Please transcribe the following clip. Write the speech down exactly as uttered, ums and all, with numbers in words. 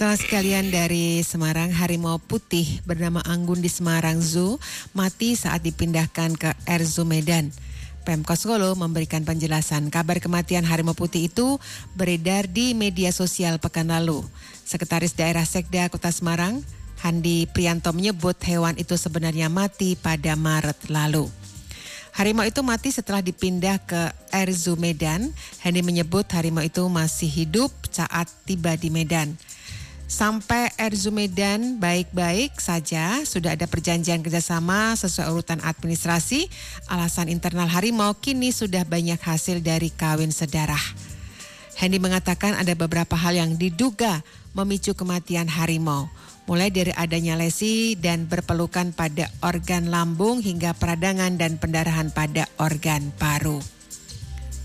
Saudara sekalian dari Semarang, harimau putih bernama Anggun di Semarang Zoo mati saat dipindahkan ke R Zoo Medan. Pemkot Solo memberikan penjelasan kabar kematian harimau putih itu beredar di media sosial pekan lalu. Sekretaris Daerah Sekda Kota Semarang, Handi Prianto menyebut hewan itu sebenarnya mati pada Maret lalu. Harimau itu mati setelah dipindah ke R Zoo Medan. Handi menyebut harimau itu masih hidup saat tiba di Medan. Sampai R Zoo Medan baik-baik saja, sudah ada perjanjian kerjasama sesuai urutan administrasi. Alasan internal harimau kini sudah banyak hasil dari kawin sedarah. Hendy mengatakan ada beberapa hal yang diduga memicu kematian harimau. Mulai dari adanya lesi dan berpelukan pada organ lambung hingga peradangan dan pendarahan pada organ paru.